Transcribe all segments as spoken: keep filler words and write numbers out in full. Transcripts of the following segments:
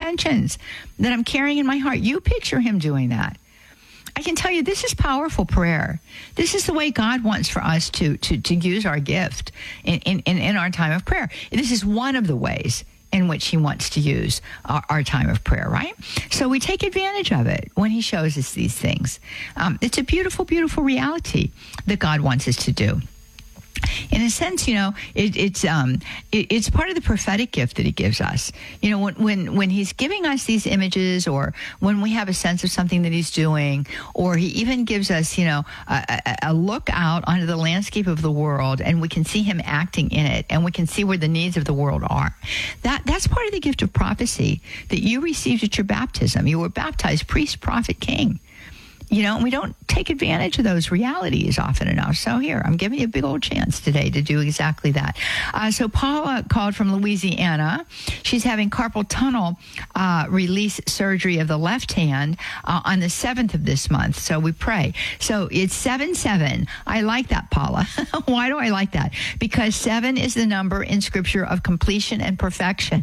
intentions that I'm carrying in my heart. You picture him doing that. I can tell you this is powerful prayer. This is the way God wants for us to to, to use our gift in, in, in our time of prayer. This is one of the ways in which he wants to use our, our time of prayer, right? So we take advantage of it when he shows us these things. Um, it's a beautiful, beautiful reality that God wants us to do. In a sense, you know, it, it's um, it, it's part of the prophetic gift that he gives us. You know, when, when when he's giving us these images, or when we have a sense of something that he's doing, or he even gives us, you know, a, a, a look out onto the landscape of the world, and we can see him acting in it, and we can see where the needs of the world are. That that's part of the gift of prophecy that you received at your baptism. You were baptized priest, prophet, king. You know, we don't take advantage of those realities often enough. So here, I'm giving you a big old chance today to do exactly that. Uh, so Paula called from Louisiana. She's having carpal tunnel uh, release surgery of the left hand uh, on the seventh of this month. So we pray. So it's seven seven. I like that, Paula. Why do I like that? Because seven is the number in Scripture of completion and perfection.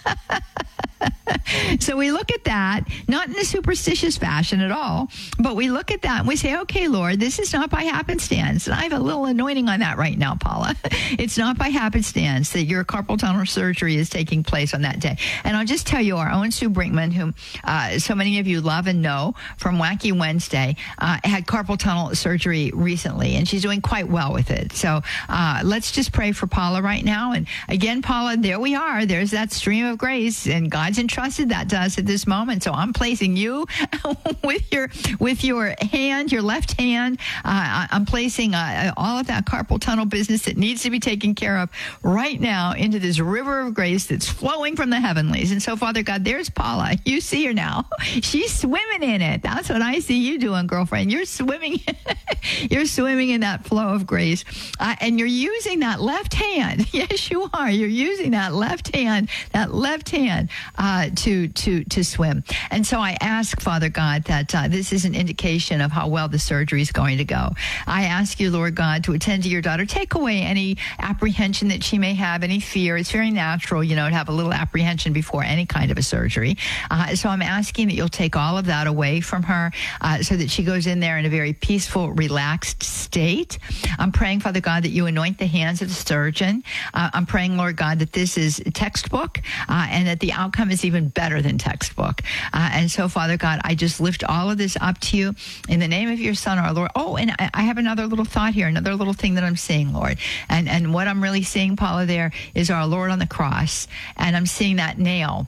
So we look at that, not in a superstitious fashion at all, but we look at that and we say, okay, Lord, this is not by happenstance. And I have a little anointing on that right now, Paula. It's not by happenstance that your carpal tunnel surgery is taking place on that day. And I'll just tell you, our own Sue Brinkman, whom uh, so many of you love and know from Wacky Wednesday, uh, had carpal tunnel surgery recently, and she's doing quite well with it. So uh, let's just pray for Paula right now. And again, Paula, there we are. There's that stream of grace, and God's entrusted that to us at this moment. So I'm placing you with your with your hand, your left hand. Uh, I'm placing uh, all of that carpal tunnel business that needs to be taken care of right now into this river of grace that's flowing from the heavenlies. And so, Father God, there's Paula. You see her now. She's swimming in it. That's what I see you doing, girlfriend. You're swimming. You're swimming in that flow of grace, uh, and you're using that left hand. Yes, you are. You're using that left hand. That left hand. Uh, to to to swim. And so I ask, Father God, that uh, this is an indication of how well the surgery is going to go. I ask you, Lord God, to attend to your daughter. Take away any apprehension that she may have, any fear. It's very natural, you know, to have a little apprehension before any kind of a surgery. Uh, so I'm asking that you'll take all of that away from her uh, so that she goes in there in a very peaceful, relaxed state. I'm praying, Father God, that you anoint the hands of the surgeon. Uh, I'm praying, Lord God, that this is textbook uh, and that the outcome is even better than textbook. Uh, and so, Father God, I just lift all of this up to you in the name of your Son, our Lord. Oh, and I, I have another little thought here, another little thing that I'm seeing, Lord. And, and what I'm really seeing, Paula, there is our Lord on the cross. And I'm seeing that nail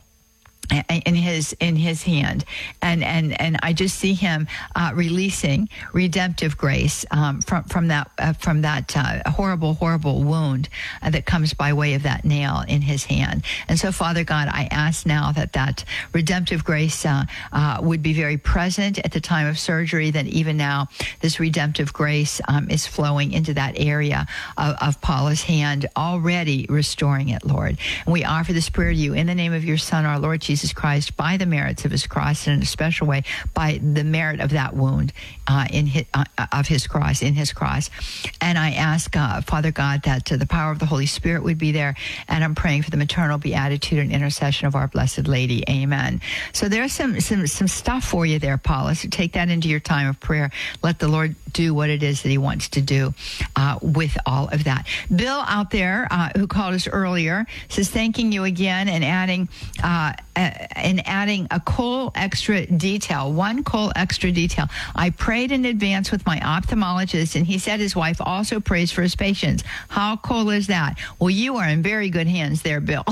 in his in his hand, and and and I just see him uh, releasing redemptive grace um, from from that uh, from that uh, horrible horrible wound uh, that comes by way of that nail in his hand. And so, Father God, I ask now that that redemptive grace uh, uh, would be very present at the time of surgery. That even now, this redemptive grace um, is flowing into that area of, of Paula's hand, already restoring it, Lord. And we offer this prayer to you in the name of your Son, our Lord Jesus. Jesus Christ, by the merits of his cross, and in a special way by the merit of that wound uh, in his, uh, of his cross, in his cross. And I ask, uh, Father God, that uh, the power of the Holy Spirit would be there, and I'm praying for the maternal beatitude and intercession of our Blessed Lady. Amen. So there's some, some, some stuff for you there, Paula. So take that into your time of prayer. Let the Lord do what it is that he wants to do uh, with all of that. Bill out there, uh, who called us earlier, says, thanking you again and adding uh, and adding a cool extra detail, one cool extra detail. I prayed in advance with my ophthalmologist, and he said his wife also prays for his patients. How cool is that? Well, you are in very good hands there, Bill.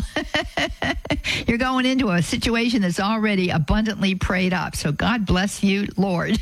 You're going into a situation that's already abundantly prayed up. So God bless you, Lord.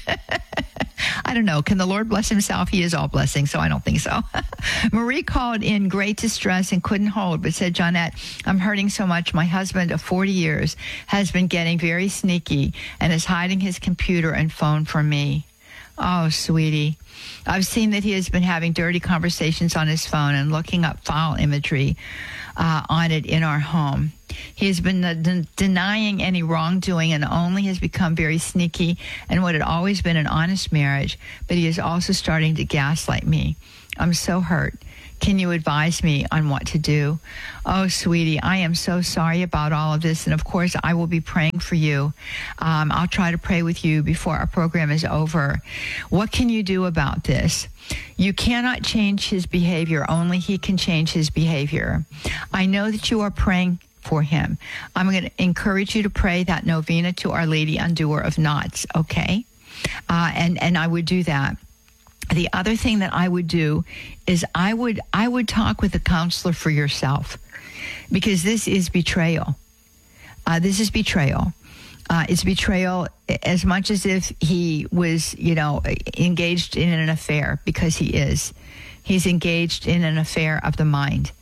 I don't know. Can the Lord bless himself? He is all blessing, so I don't think so. Marie called in great distress and couldn't hold, but said, Johnette, I'm hurting so much. My husband of forty years has been getting very sneaky and is hiding his computer and phone from me. Oh, sweetie. I've seen that he has been having dirty conversations on his phone and looking up foul imagery uh, on it in our home. He has been uh, de- denying any wrongdoing and only has become very sneaky in what had always been an honest marriage, but he is also starting to gaslight me. I'm so hurt. Can you advise me on what to do? Oh, sweetie, I am so sorry about all of this. And of course, I will be praying for you. Um, I'll try to pray with you before our program is over. What can you do about this? You cannot change his behavior. Only he can change his behavior. I know that you are praying for him. I'm going to encourage you to pray that novena to Our Lady Undoer of Knots, okay? Uh, and, and I would do that. The other thing that I would do is I would I would talk with a counselor for yourself, because this is betrayal. Uh, this is betrayal. Uh, it's betrayal as much as if he was, you know, engaged in an affair, because he is. He's engaged in an affair of the mind.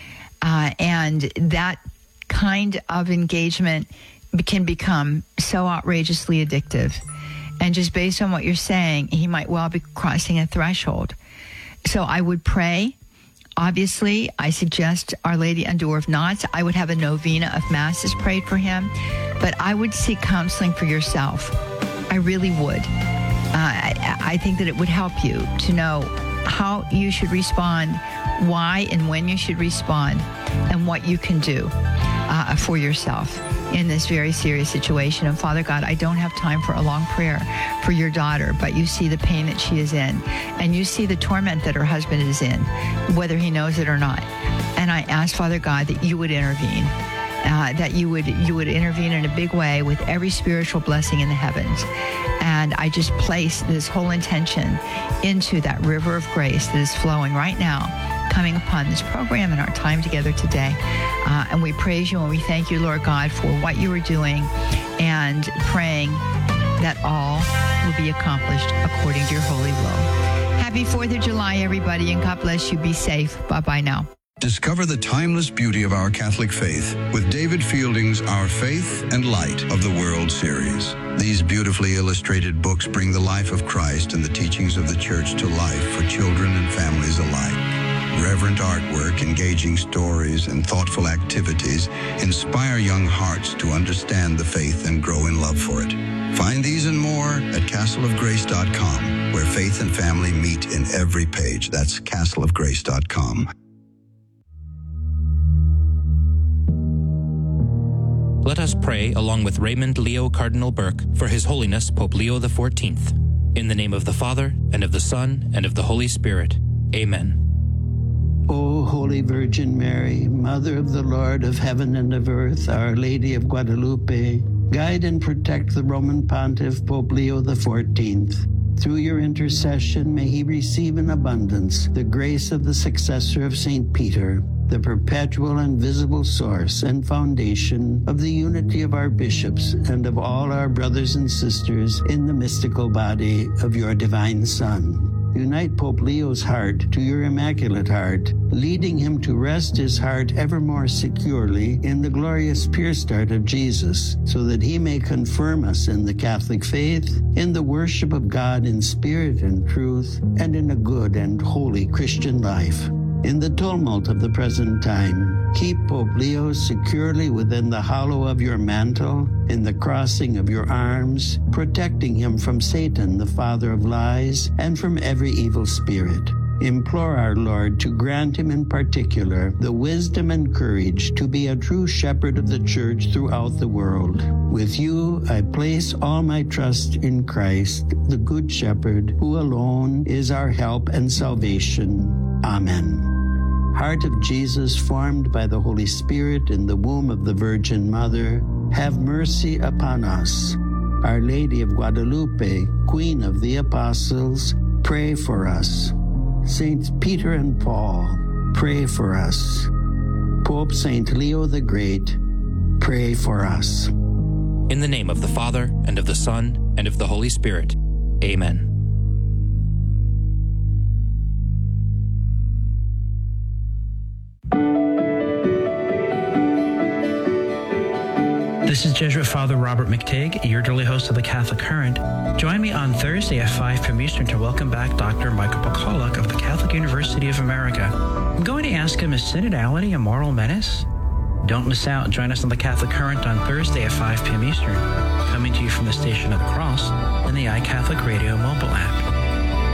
Uh, and that kind of engagement can become so outrageously addictive. And just based on what you're saying, he might well be crossing a threshold. So I would pray. Obviously, I suggest Our Lady Undoer of Knots. I would have a novena of masses prayed for him. But I would seek counseling for yourself. I really would. Uh, I, I think that it would help you to know how you should respond, why and when you should respond, and what you can do uh, for yourself in this very serious situation. And Father God, I don't have time for a long prayer for your daughter, but you see the pain that she is in, and you see the torment that her husband is in, whether he knows it or not. And I ask, Father God, that you would intervene, uh, that you would you would intervene in a big way with every spiritual blessing in the heavens. And I just place this whole intention into that river of grace that is flowing right now, coming upon this program and our time together today. Uh, and we praise you and we thank you, Lord God, for what you are doing, and praying that all will be accomplished according to your holy will. Happy fourth of July, everybody, and God bless you. Be safe. Bye-bye now. Discover the timeless beauty of our Catholic faith with David Fielding's Our Faith and Light of the World series. These beautifully illustrated books bring the life of Christ and the teachings of the Church to life for children and families alike. Reverent artwork, engaging stories, and thoughtful activities inspire young hearts to understand the faith and grow in love for it. Find these and more at castle of grace dot com, where faith and family meet in every page. That's castle of grace dot com. Let us pray along with Raymond Leo Cardinal Burke for His Holiness Pope Leo the fourteenth. In the name of the Father, and of the Son, and of the Holy Spirit. Amen. O Holy Virgin Mary, Mother of the Lord of heaven and of earth, Our Lady of Guadalupe, guide and protect the Roman Pontiff Pope Leo the fourteenth. Through your intercession, may he receive in abundance the grace of the successor of Saint Peter, the perpetual and visible source and foundation of the unity of our bishops and of all our brothers and sisters in the mystical body of your divine Son. Unite Pope Leo's heart to your Immaculate Heart, leading him to rest his heart ever more securely in the glorious pierced heart of Jesus, so that he may confirm us in the Catholic faith, in the worship of God in spirit and truth, and in a good and holy Christian life. In the tumult of the present time, keep Pope Leo securely within the hollow of your mantle, in the crossing of your arms, protecting him from Satan, the father of lies, and from every evil spirit. Implore our Lord to grant him in particular the wisdom and courage to be a true shepherd of the Church throughout the world. With you, I place all my trust in Christ, the Good Shepherd, who alone is our help and salvation. Amen. Heart of Jesus, formed by the Holy Spirit in the womb of the Virgin Mother, have mercy upon us. Our Lady of Guadalupe, Queen of the Apostles, pray for us. Saints Peter and Paul, pray for us. Pope Saint Leo the Great, pray for us. In the name of the Father, and of the Son, and of the Holy Spirit. Amen. This is Jesuit Father Robert McTigg, your daily host of the Catholic Current. Join me on Thursday at five p.m. Eastern to welcome back Doctor Michael Pakaluk of the Catholic University of America. I'm going to ask him, is synodality a moral menace? Don't miss out. Join us on the Catholic Current on Thursday at five p.m. Eastern, coming to you from the Station of the Cross and the iCatholic Radio mobile app.